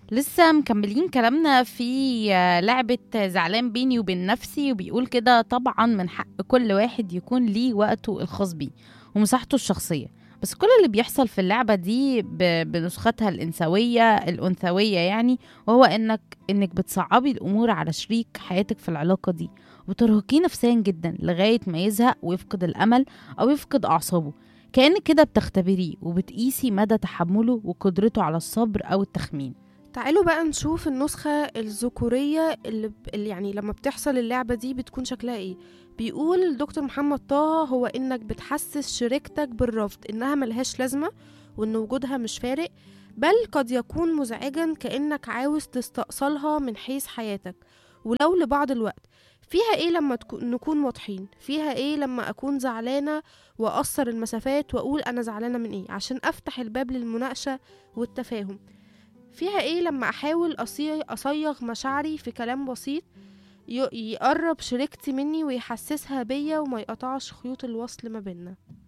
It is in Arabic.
لسه مكملين كلامنا في لعبة زعلان بيني وبين نفسي، وبيقول كده: طبعا من حق كل واحد يكون ليه وقته الخاص بيه ومساحته الشخصية. بس كل اللي بيحصل في اللعبة دي بنسختها الأنثوية يعني، وهو إنك بتصعبي الأمور على شريك حياتك في العلاقة دي، وترهقيه نفسيا جدا لغاية ما يزهق ويفقد الأمل أو يفقد أعصابه. كأنك كده بتختبريه وبتقيسي مدى تحمله وقدرته على الصبر أو التخمين. تعالوا بقى نشوف النسخة الذكورية اللي يعني لما بتحصل اللعبة دي بتكون شكلها ايه. بيقول الدكتور محمد طه هو انك بتحسس شريكتك بالرفض، انها ملهاش لازمة وان وجودها مش فارق، بل قد يكون مزعجا، كأنك عاوز تستأصلها من حيث حياتك ولو لبعض الوقت. فيها ايه لما نكون واضحين؟ فيها ايه لما اكون زعلانة واقصر المسافات واقول انا زعلانة من ايه عشان افتح الباب للمناقشة والتفاهم؟ فيها ايه لما احاول اصيغ مشاعري في كلام بسيط يقرب شريكتي مني ويحسسها بيا وما يقطعش خيوط الوصل ما بيننا؟